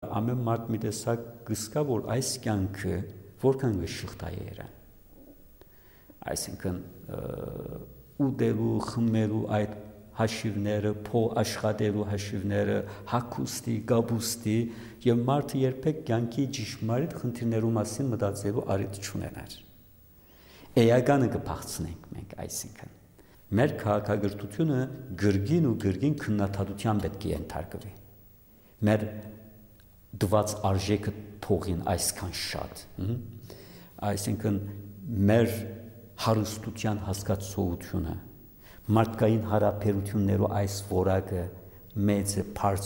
ամեն մարդ մի տեսակ գսկա, որ այս կյանքը որքան գշղթա է երան։ Այսինքն ուդելու, խմելու այդ հաշիվները, փող աշխատելու հաշիվները, հագուստի, գաբուստի եւ մարդը երբեք կյանքի ճշմարիտ խնդիրներու մասին մտածելու արիթ չունենար։ Էականը կփախցնենք մենք, այսինքն մեր քաղաքագրությունը գրգին ու գրգին քննադատության պետք է ենթարկվի։ Մեր դված արժեքը փողին այսքան շատ, այսինքն մեր հարստության հասկացողությունը, մարդկային հարաբերություններու այս որակը, մեծը,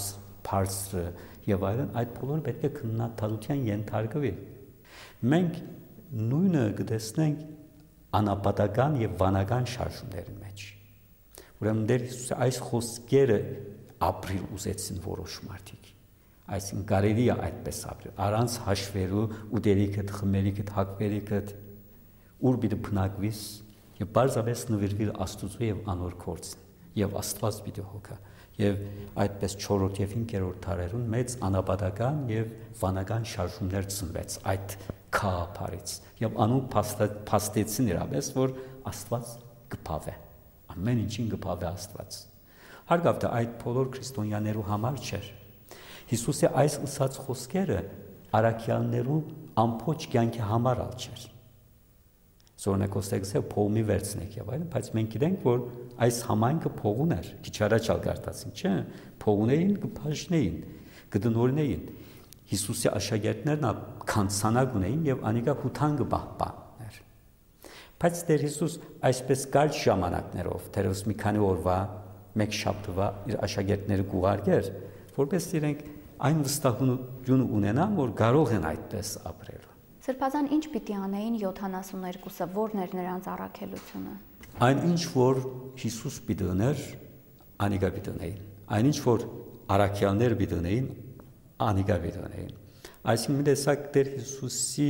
բարձրը եւ այլն, այդ բոլորը պետք է քննադատության ենթարկվի։ Մենք նույնը կտեսնենք անապատական եւ վանական շարժումների մեջ։ Ուրեմն դեր Հիսուսը այս խոսքերը ապրիլ ուզեցին որոշ մարդիկ։ Այսինքն կարելի է այդպես ապրել, առանց հաշվելու ուտելիքդ, խմելիքդ, հագվելիքդ, ուր պիտի բնակվիս եւ բարձրապես նվիրվիր Աստծո եւ անոր գործին եւ Աստված պիտի հոգա եւ այդպես 4-րդ եւ 5-րդ դարերուն մեծ անապատական եւ վանական շարժումներ ծնվեց այդ քահապարից եւ անուն փաստեցին իրապես որ Աստված կփավե ամեն ինչին կփավե Աստված հարգավ դա այդ բոլոր քրիստոնյաներու համար չէր Հիսուսի այս ըսած խոսքերը արաքյաններու ամբողջ կյանքի համար ալ չէր Զորնակոստեքսը փողմի վերցնեք եւ այլն, բայց մենք գիտենք, որ այս համայնքը փողուն էր, քիչ առաջ ալ գարտացին, չէ՞, փողունեին կփաշնեին, կդնորնեին։ Հիսուսի աշակերտներն քանցանակ ունեին եւ անիկա հութան կբահբաներ։ Բայց Տեր Հիսուս այսպես կարճ ժամանակներով, դերևս մի քանի օրվա, մեկ շաբթվա իր աշակերտները գուղարկեր, որպես իրենք այն վստահությունը ունենան, որ կարող են այդպես ապրել։ Սրբազան ինչ պիտի անեին 72-ը, որն էր նրանց առաքելությունը։ Այն ինչ որ Հիսուս պիտի ուներ, անիկա պիտի ունեին։ Այն ինչ որ առաքյալներ պիտի ունեին, անիկա պիտի ունեին։ Այսինքն մի տեսակ Տեր Հիսուսի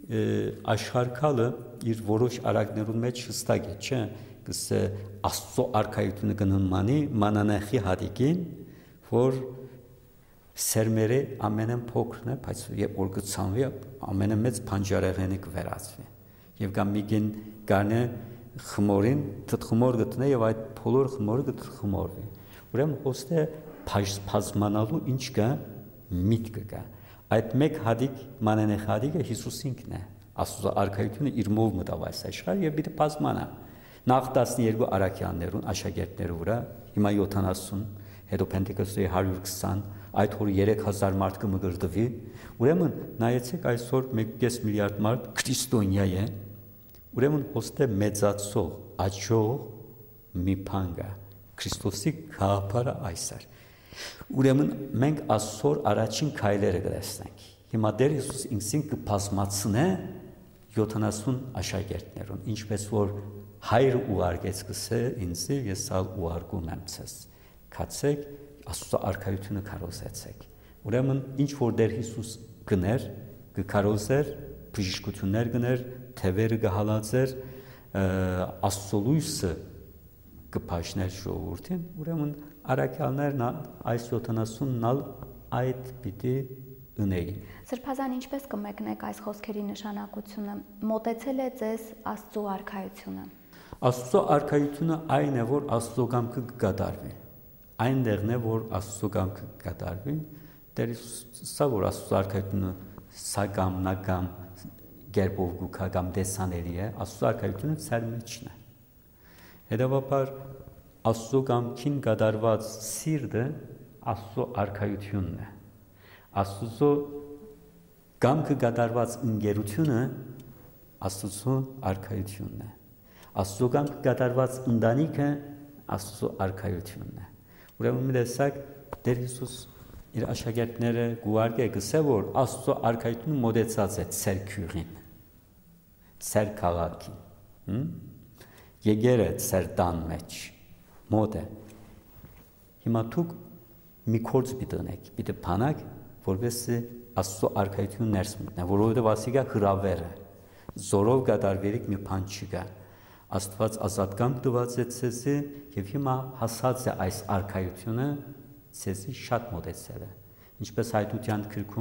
աշխարհակալը իր որոշ արակներուն մեջ հստակ է, չէ՞, գսե Աստծո արքայությունը կնմանի մանանեխի հատիկին, որ Սերմերը ամենն փոքրն է, բայց երբ որ կցանվի ամենամեծ փանջարեղենը կվերածվի։ Եվ կամ միգին գանե խմորին թթխմոր գտնե եւ այդ բոլոր խմորը կթխմորվի։ Ուրեմն ոստե բազմանալու ինչ կա միտքը կա։ Այդ մեկ հադիկ մանենեխ հադիկը Հիսուս ինքն է։ Աստծո արքայությունը իր մով մտավ այս աշխարհ եւ պիտի բազմանա։ Նախ 12 արաքյաններուն աշակերտներու վրա, հիմա 70, հետո Պենտեկոստի 120 այդ որ 3000 մարդ կմգրդվի, ուրեմն նայեցեք այսօր 1.5 միլիարդ մարդ քրիստոնյա է, ուրեմն ոստե մեծացող, աճող մի բան կա, Քրիստոսի գաղափարը այս է։ Ուրեմն մենք այսօր առաջին քայլերը կտեսնենք։ Հիմա Տեր Հիսուս ինքսին կբազմացնե 70 աշակերտներուն, ինչպես որ Հայրը ուղարկեց գսե ինձ ես ալ ուղարկում եմ ցես։ Քացեք Աստծո արքայությունը կարոզեցեք։ Ուրեմն ինչ որ Տեր Հիսուս գներ, կկարոզեր, բժշկություններ գներ, թևերը կհալածեր, Աստծո լույսը կփաշներ ժողովրդին, ուրեմն արաքյալներն այս 70-ն ալ այդ պիտի ունեին։ Սրբազան ինչպես կմեկնեք այս խոսքերի նշանակությունը, մոտեցել է ձեզ Աստծո արքայությունը։ Աստծո արքայությունը այն է, որ Աստծո կամքը կկատարվի։ Այնտեղն է, որ Աստծո կամքը կկատարվի, Տեր սա որ Աստծո արքայությունը սա կամ նա կամ գերբով գուքա կամ դեսաների է, Աստծո արքայությունը ծեր մեջն է։ Հետևաբար Աստծո կամքին կատարված սիրտը Աստծո արքայությունն է։ Աստծո կամքը կատարված ընկերությունը Աստծո արքայությունն է։ Աստծո կամքը կատարված ընտանիքը Աստծո արքայությունն է։ Ուրեմն մի տեսակ Տեր Հիսուս իր աշակերտները գուարգե գսե որ Աստծո արքայությունը մոտեցած է ծեր քյուրին, ծեր քաղաքին, եկեր է ծեր տան մեջ, մոտ է։ Հիմա դուք մի գործ պիտի ունեք, պիտի բանակ, որովհետեւ Աստծո արքայությունը ներս մտնի, որովհետեւ ասիկա հրավեր է, զորով կատարվելիք մի բան չկա։ Աստված ազատ կամք տված է ցեզի եւ հիմա հասած է այս արքայությունը ցեզի շատ մոտեցել է ինչպես հայտության գրքում